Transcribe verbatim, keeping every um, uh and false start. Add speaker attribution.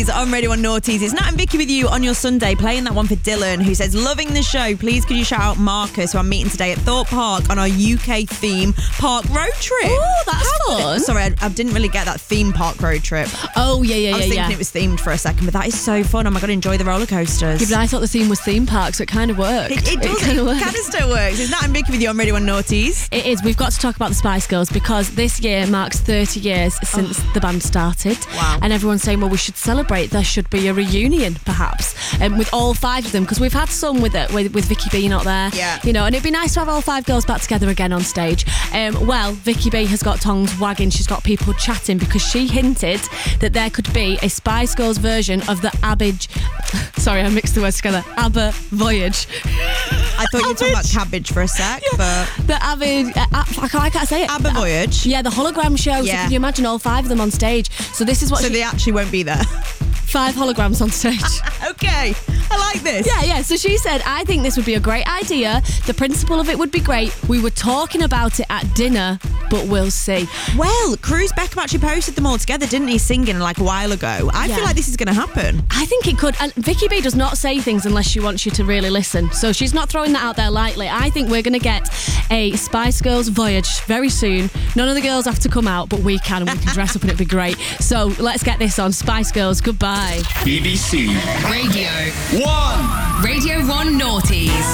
Speaker 1: On Radio one Naughties. It's Nat and Vicky with you on your Sunday, playing that one for Dylan, who says, loving the show. Please could you shout out Marcus, who I'm meeting today at Thorpe Park on our U K theme park road trip.
Speaker 2: Oh, that's fun.
Speaker 1: Sorry, I, I didn't really get that theme park road trip.
Speaker 2: Oh, yeah, yeah, yeah.
Speaker 1: I was thinking
Speaker 2: yeah.
Speaker 1: it was themed for a second, but that is so fun. Oh my God, enjoy the roller coasters.
Speaker 2: Yeah, but I thought the theme was theme park, so it kind of worked.
Speaker 1: It, it does, it,
Speaker 2: kind of
Speaker 1: it kind of still works. It's Nat and Vicky with you on Radio one Naughties.
Speaker 2: It is. We've got to talk about the Spice Girls because this year marks thirty years since oh. the band started.
Speaker 1: Wow.
Speaker 2: And everyone's saying, well, we should celebrate. There should be a reunion, perhaps, um, with all five of them, because we've had some with it, with, with Vicky B not there.
Speaker 1: Yeah.
Speaker 2: You know, and it'd be nice to have all five girls back together again on stage. Um, well, Vicky B has got tongues wagging. She's got people chatting because she hinted that there could be a Spice Girls version of the Abbage... Sorry, I mixed the words together. ABBA Voyage.
Speaker 1: I thought you were talking about cabbage for a sec,
Speaker 2: yeah.
Speaker 1: but...
Speaker 2: The Abbage... Uh, I, can't, I can't say it.
Speaker 1: ABBA Voyage?
Speaker 2: Yeah, the hologram show.
Speaker 1: Yeah.
Speaker 2: So can you imagine all five of them on stage? So this is what
Speaker 1: So
Speaker 2: she,
Speaker 1: they actually won't be there?
Speaker 2: Five holograms on stage.
Speaker 1: Okay, I like this.
Speaker 2: Yeah, yeah. So she said, I think this would be a great idea. The principle of it would be great. We were talking about it at dinner, but we'll see.
Speaker 1: Well, Cruz Beckham actually posted them all together, didn't he, singing like a while ago? I
Speaker 2: Yeah.
Speaker 1: feel like this is going to happen.
Speaker 2: I think it could. And Vicky B does not say things unless she wants you to really listen. So she's not throwing that out there lightly. I think we're going to get a Spice Girls Voyage very soon. None of the girls have to come out, but we can, and we can dress up and it'd be great. So let's get this on. Spice Girls, goodbye.
Speaker 3: B B C
Speaker 4: Radio
Speaker 3: One.
Speaker 4: Radio one Naughties.